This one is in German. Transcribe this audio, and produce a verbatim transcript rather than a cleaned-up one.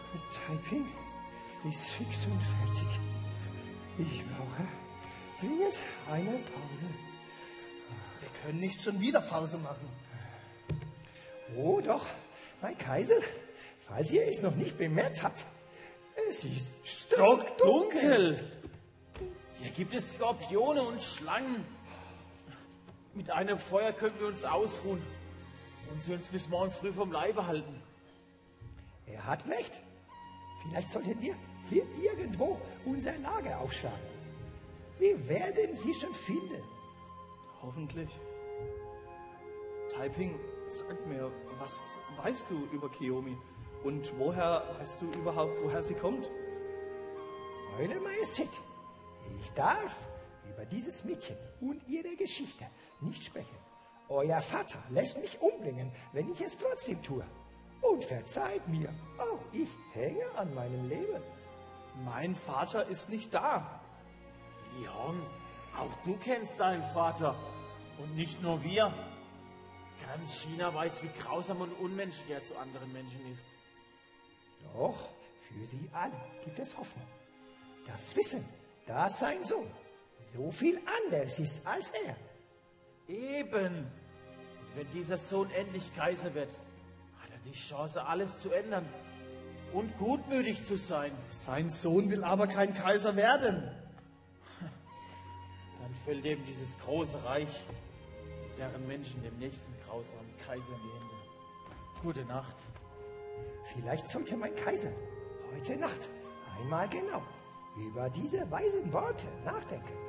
Taiping ist fix und fertig. Ich brauche dringend eine Pause. Wir können nicht schon wieder Pause machen. Oh doch, mein Kaiser, falls ihr es noch nicht bemerkt habt, es ist stockdunkel. Hier gibt es Skorpione und Schlangen. Mit einem Feuer können wir uns ausruhen und sie uns bis morgen früh vom Leibe halten. Er hat recht. Vielleicht sollten wir hier irgendwo unser Lager aufschlagen. Wir werden sie schon finden. Hoffentlich. Taiping, sag mir, was weißt du über Kiyomi? Und woher weißt du überhaupt, woher sie kommt? Eure Majestät, ich darf über dieses Mädchen und ihre Geschichte nicht sprechen. Euer Vater lässt mich umbringen, wenn ich es trotzdem tue. Und verzeiht mir, oh, ich hänge an meinem Leben. Mein Vater ist nicht da. Leon, auch du kennst deinen Vater. Und nicht nur wir. Ganz China weiß, wie grausam und unmenschlich er zu anderen Menschen ist. Doch für sie alle gibt es Hoffnung. Das Wissen, dass sein Sohn so viel anders ist als er. Eben. Wenn dieser Sohn endlich Kaiser wird, hat er die Chance, alles zu ändern und gutmütig zu sein. Sein Sohn will aber kein Kaiser werden. Dann fällt ihm dieses große Reich, deren Menschen dem nächsten grausamen Kaiser in die Hände. Gute Nacht. Vielleicht sollte mein Kaiser heute Nacht einmal genau über diese weisen Worte nachdenken.